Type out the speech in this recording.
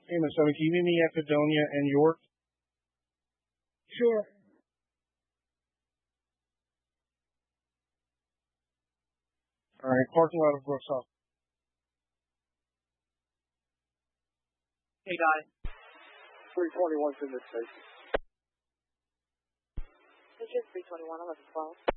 Hey, Miss Emmett, can you meet me at Fredonia and York? Sure. All right, parking lot of Brooks Hospital. Hey, guy. 321's in this station. It's just 321, 1112.